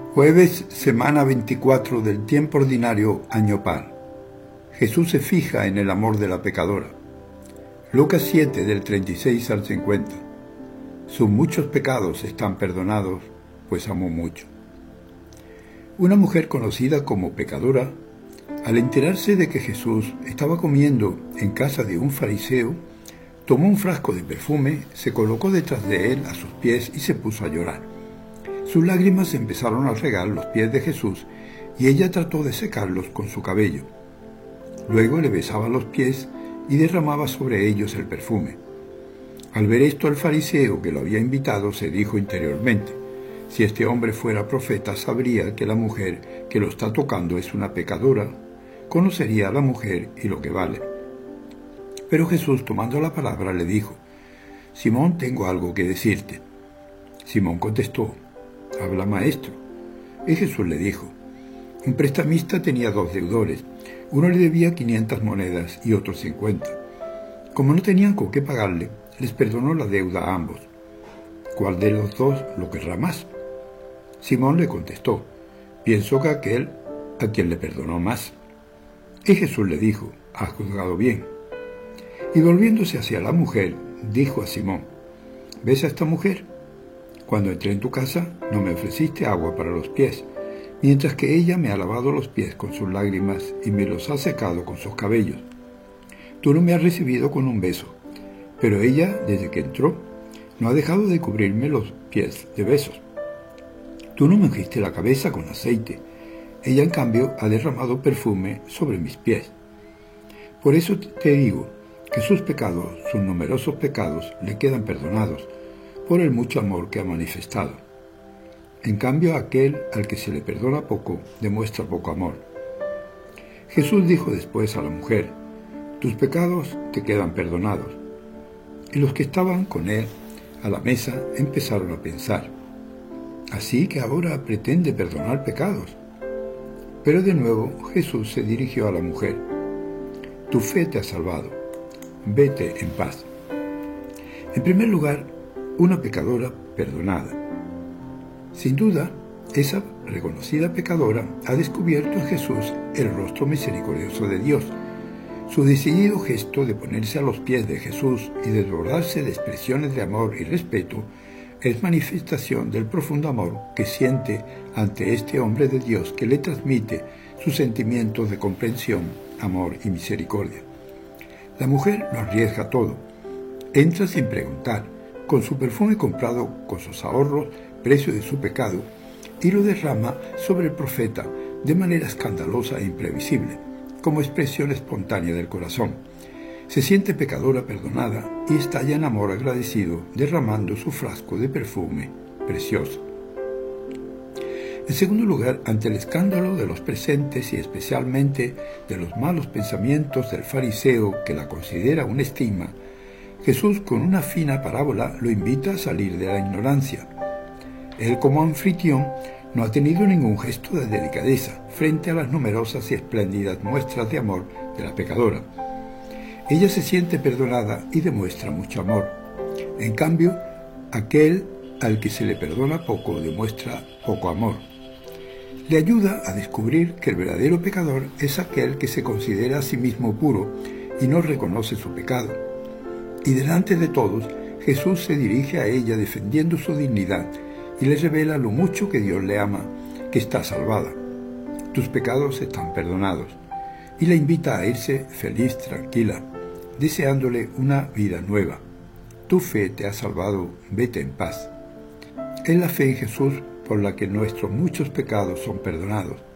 Jueves, semana 24 del tiempo ordinario, año par. Jesús se fija en el amor de la pecadora. Lucas 7, del 36 al 50. Sus muchos pecados están perdonados, pues amó mucho. Una mujer conocida como pecadora, al enterarse de que Jesús estaba comiendo en casa de un fariseo, tomó un frasco de perfume, se colocó detrás de él a sus pies y se puso a llorar. Sus lágrimas empezaron a regar los pies de Jesús y ella trató de secarlos con su cabello. Luego le besaba los pies y derramaba sobre ellos el perfume. Al ver esto, el fariseo que lo había invitado se dijo interiormente: si este hombre fuera profeta, sabría que la mujer que lo está tocando es una pecadora, conocería a la mujer y lo que vale. Pero Jesús, tomando la palabra, le dijo: Simón, tengo algo que decirte. Simón contestó: habla, maestro. Y Jesús le dijo: un prestamista tenía 2 deudores. Uno le debía 500 monedas y otro 50. Como no tenían con qué pagarle, les perdonó la deuda a ambos. ¿Cuál de los dos lo querrá más? Simón le contestó: pienso que aquel a quien le perdonó más. Y Jesús le dijo: has juzgado bien. Y volviéndose hacia la mujer, dijo a Simón: ¿ves a esta mujer? Cuando entré en tu casa, no me ofreciste agua para los pies, mientras que ella me ha lavado los pies con sus lágrimas y me los ha secado con sus cabellos. Tú no me has recibido con un beso, pero ella, desde que entró, no ha dejado de cubrirme los pies de besos. Tú no me ungiste la cabeza con aceite, ella en cambio ha derramado perfume sobre mis pies. Por eso te digo que sus pecados, sus numerosos pecados, le quedan perdonados, por el mucho amor que ha manifestado. En cambio, aquel al que se le perdona poco, demuestra poco amor. Jesús dijo después a la mujer: tus pecados te quedan perdonados. Y los que estaban con él a la mesa empezaron a pensar: así que ahora pretende perdonar pecados. Pero de nuevo Jesús se dirigió a la mujer: tu fe te ha salvado, vete en paz. En primer lugar, una pecadora perdonada. Sin duda, esa reconocida pecadora ha descubierto en Jesús el rostro misericordioso de Dios. Su decidido gesto de ponerse a los pies de Jesús y desbordarse de expresiones de amor y respeto es manifestación del profundo amor que siente ante este hombre de Dios que le transmite sus sentimientos de comprensión, amor y misericordia. La mujer lo arriesga todo. Entra sin preguntar, con su perfume comprado con sus ahorros, precio de su pecado, y lo derrama sobre el profeta de manera escandalosa e imprevisible, como expresión espontánea del corazón. Se siente pecadora perdonada y estalla en amor agradecido, derramando su frasco de perfume precioso. En segundo lugar, ante el escándalo de los presentes y especialmente de los malos pensamientos del fariseo que la considera un estigma, Jesús, con una fina parábola, lo invita a salir de la ignorancia. Él, como anfitrión, no ha tenido ningún gesto de delicadeza frente a las numerosas y espléndidas muestras de amor de la pecadora. Ella se siente perdonada y demuestra mucho amor. En cambio, aquel al que se le perdona poco demuestra poco amor. Le ayuda a descubrir que el verdadero pecador es aquel que se considera a sí mismo puro y no reconoce su pecado. Y delante de todos, Jesús se dirige a ella defendiendo su dignidad y le revela lo mucho que Dios le ama, que está salvada. Tus pecados están perdonados. Y la invita a irse feliz, tranquila, deseándole una vida nueva. Tu fe te ha salvado, vete en paz. Es la fe en Jesús por la que nuestros muchos pecados son perdonados.